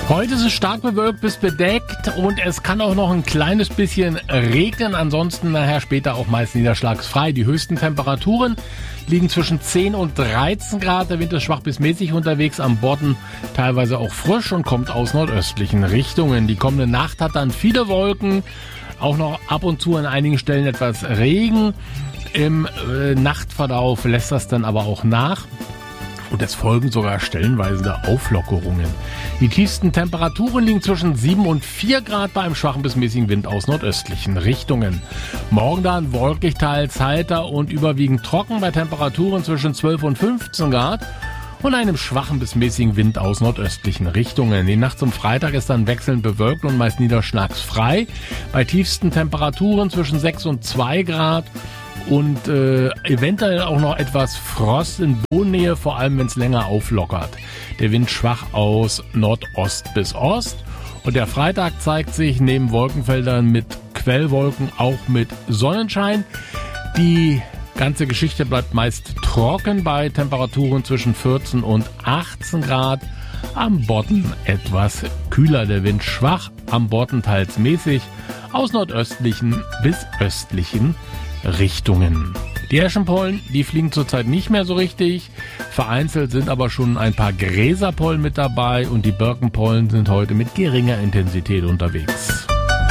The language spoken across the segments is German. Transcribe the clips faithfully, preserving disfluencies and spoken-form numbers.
Heute ist es stark bewölkt bis bedeckt und es kann auch noch ein kleines bisschen regnen. Ansonsten nachher später auch meist niederschlagsfrei. Die höchsten Temperaturen liegen zwischen zehn und dreizehn Grad. Der Wind ist schwach bis mäßig unterwegs, am Bodden teilweise auch frisch und kommt aus nordöstlichen Richtungen. Die kommende Nacht hat dann viele Wolken, auch noch ab und zu an einigen Stellen etwas Regen. Im äh, Nachtverlauf lässt das dann aber auch nach. Und es folgen sogar stellenweise Auflockerungen. Die tiefsten Temperaturen liegen zwischen sieben und vier Grad bei einem schwachen bis mäßigen Wind aus nordöstlichen Richtungen. Morgen dann wolkig, teils heiter und überwiegend trocken bei Temperaturen zwischen zwölf und fünfzehn Grad und einem schwachen bis mäßigen Wind aus nordöstlichen Richtungen. Die Nacht zum Freitag ist dann wechselnd bewölkt und meist niederschlagsfrei. Bei tiefsten Temperaturen zwischen sechs und zwei Grad. Und äh, eventuell auch noch etwas Frost in Bodennähe, vor allem wenn es länger auflockert. Der Wind schwach aus Nordost bis Ost. Und der Freitag zeigt sich neben Wolkenfeldern mit Quellwolken auch mit Sonnenschein. Die ganze Geschichte bleibt meist trocken bei Temperaturen zwischen vierzehn und achtzehn Grad. Am Bodden etwas kühler, der Wind schwach, am Bodden teils mäßig, aus nordöstlichen bis östlichen Richtungen. Die Eschenpollen, die fliegen zurzeit nicht mehr so richtig. Vereinzelt sind aber schon ein paar Gräserpollen mit dabei und die Birkenpollen sind heute mit geringer Intensität unterwegs.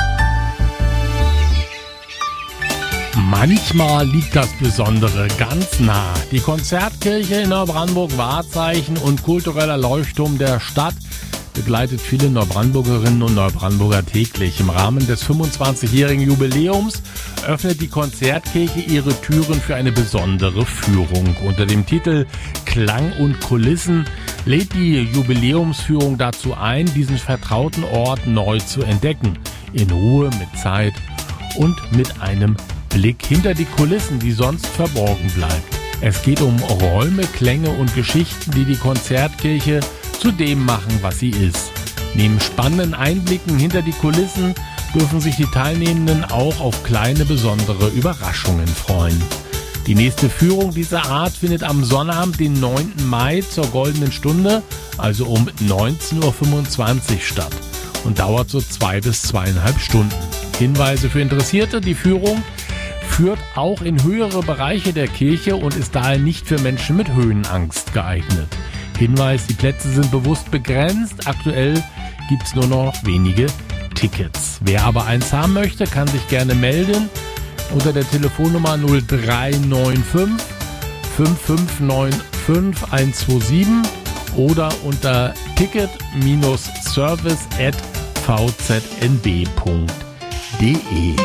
Manchmal liegt das Besondere ganz nah. Die Konzertkirche in Neubrandenburg, Wahrzeichen und kultureller Leuchtturm der Stadt, begleitet viele Neubrandenburgerinnen und Neubrandenburger täglich. Im Rahmen des fünfundzwanzigjährigen Jubiläums öffnet die Konzertkirche ihre Türen für eine besondere Führung. Unter dem Titel Klang und Kulissen lädt die Jubiläumsführung dazu ein, diesen vertrauten Ort neu zu entdecken. In Ruhe, mit Zeit und mit einem Blick hinter die Kulissen, die sonst verborgen bleibt. Es geht um Räume, Klänge und Geschichten, die die Konzertkirche zu dem machen, was sie ist. Neben spannenden Einblicken hinter die Kulissen dürfen sich die Teilnehmenden auch auf kleine besondere Überraschungen freuen. Die nächste Führung dieser Art findet am Sonnabend, den neunten Mai zur goldenen Stunde, also um neunzehn Uhr fünfundzwanzig statt und dauert so zwei bis zweieinhalb Stunden. Hinweise für Interessierte: Die Führung führt auch in höhere Bereiche der Kirche und ist daher nicht für Menschen mit Höhenangst geeignet. Hinweis: Die Plätze sind bewusst begrenzt. Aktuell gibt es nur noch wenige Tickets. Wer aber eins haben möchte, kann sich gerne melden unter der Telefonnummer null drei neun fünf fünf fünf neun fünf eins zwei sieben oder unter ticket service at v z n b punkt d e.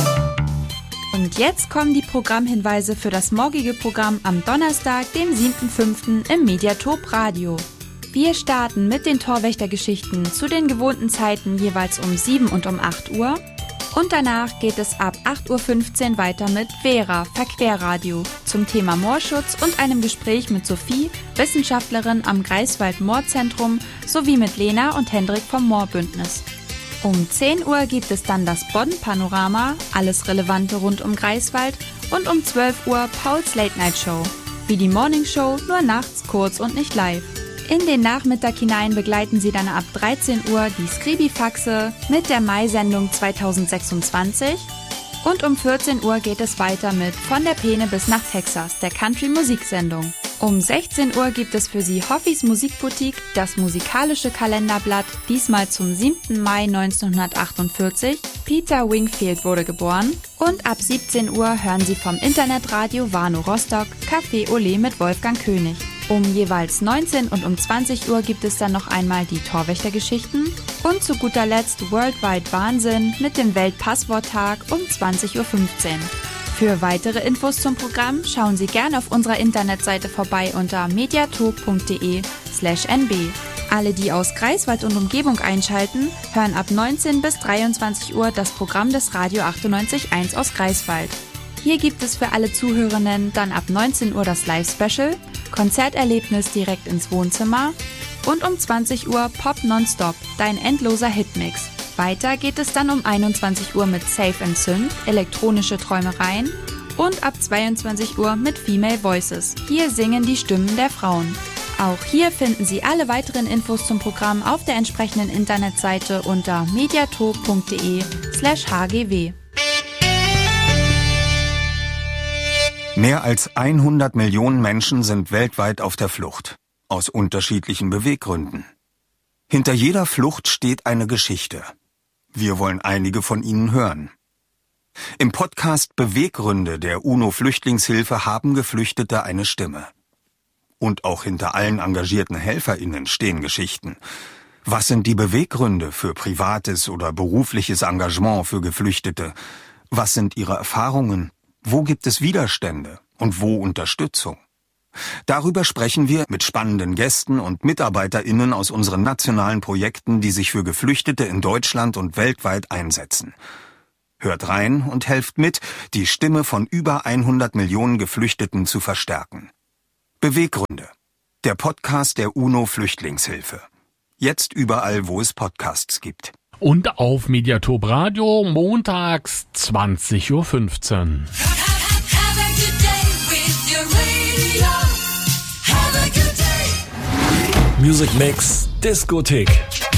Und jetzt kommen die Programmhinweise für das morgige Programm am Donnerstag, dem siebten fünften im Mediatop Radio. Wir starten mit den Torwächtergeschichten zu den gewohnten Zeiten jeweils um sieben und um acht Uhr. Und danach geht es ab acht Uhr fünfzehn weiter mit Vera, Verquerradio, zum Thema Moorschutz und einem Gespräch mit Sophie, Wissenschaftlerin am Greifswald Moorzentrum, sowie mit Lena und Hendrik vom Moorbündnis. Um zehn Uhr gibt es dann das Bodden-Panorama, alles Relevante rund um Greifswald, und um zwölf Uhr Pauls Late Night Show, wie die Morning Show, nur nachts, kurz und nicht live. In den Nachmittag hinein begleiten Sie dann ab dreizehn Uhr die Skribifaxe mit der Mai-Sendung zweitausendsechsundzwanzig und um vierzehn Uhr geht es weiter mit Von der Peene bis nach Texas, der Country-Musiksendung. Um sechzehn Uhr gibt es für Sie Hoffis Musikboutique, das musikalische Kalenderblatt, diesmal zum siebten Mai neunzehnhundertachtundvierzig. Peter Wingfield wurde geboren. Und ab siebzehn Uhr hören Sie vom Internetradio Warnow Rostock Café Olé mit Wolfgang König. Um jeweils neunzehn und um zwanzig Uhr gibt es dann noch einmal die Torwächtergeschichten und zu guter Letzt Worldwide Wahnsinn mit dem Weltpassworttag um zwanzig Uhr fünfzehn. Für weitere Infos zum Programm schauen Sie gerne auf unserer Internetseite vorbei unter mediatop punkt de slash n b. Alle, die aus Greifswald und Umgebung einschalten, hören ab neunzehn bis dreiundzwanzig Uhr das Programm des Radio achtundneunzig Komma eins aus Greifswald. Hier gibt es für alle Zuhörenden dann ab neunzehn Uhr das Live-Special, Konzerterlebnis direkt ins Wohnzimmer und um zwanzig Uhr Pop Nonstop, dein endloser Hitmix. Weiter geht es dann um einundzwanzig Uhr mit Safe and Synth, elektronische Träumereien und ab zweiundzwanzig Uhr mit Female Voices. Hier singen die Stimmen der Frauen. Auch hier finden Sie alle weiteren Infos zum Programm auf der entsprechenden Internetseite unter mediatop.de slash hgw. Mehr als hundert Millionen Menschen sind weltweit auf der Flucht, aus unterschiedlichen Beweggründen. Hinter jeder Flucht steht eine Geschichte. Wir wollen einige von ihnen hören. Im Podcast Beweggründe der UNO-Flüchtlingshilfe haben Geflüchtete eine Stimme. Und auch hinter allen engagierten HelferInnen stehen Geschichten. Was sind die Beweggründe für privates oder berufliches Engagement für Geflüchtete? Was sind ihre Erfahrungen? Wo gibt es Widerstände und wo Unterstützung? Darüber sprechen wir mit spannenden Gästen und MitarbeiterInnen aus unseren nationalen Projekten, die sich für Geflüchtete in Deutschland und weltweit einsetzen. Hört rein und helft mit, die Stimme von über hundert Millionen Geflüchteten zu verstärken. Beweggründe. Der Podcast der UNO-Flüchtlingshilfe. Jetzt überall, wo es Podcasts gibt. Und auf Mediatop Radio montags zwanzig Uhr fünfzehn. Music Mix Diskothek.